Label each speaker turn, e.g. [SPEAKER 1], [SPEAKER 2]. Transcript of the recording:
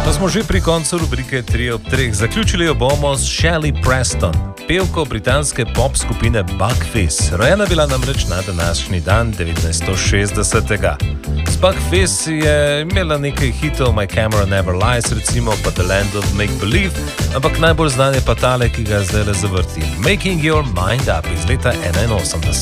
[SPEAKER 1] Pa smo že pri koncu rubrike 3 ob 3. Zaključili jo bomo s Shelley Preston, pevko britanske pop skupine Buckfizz. Rojena bila namreč na današnji dan 1960. Z Buckfizz je imela nekaj hitov, My Camera Never Lies, recimo pa The Land of Make Believe, ampak najbolj znan je pa tale, ki ga zdaj le zavrti, Making Your Mind Up iz leta 81.